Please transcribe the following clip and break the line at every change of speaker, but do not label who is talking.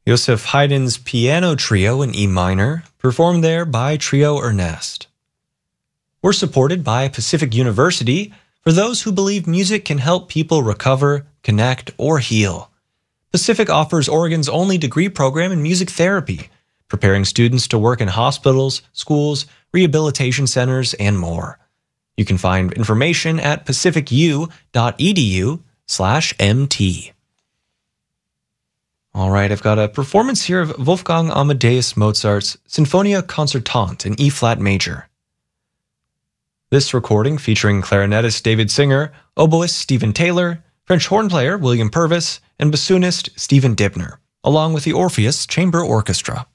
Joseph Haydn's Piano Trio in E minor, performed there by Trio Ernest. We're supported by Pacific University for those who believe music can help people recover, connect, or heal. Pacific offers Oregon's only degree program in music therapy, preparing students to work in hospitals, schools, rehabilitation centers, and more. You can find information at pacificu.edu/MT. All right, I've got a performance here of Wolfgang Amadeus Mozart's Sinfonia Concertante in E-flat major. This recording featuring clarinetist David Singer, oboist Stephen Taylor, French horn player William Purvis, and bassoonist Stephen Dibner, along with the Orpheus Chamber Orchestra.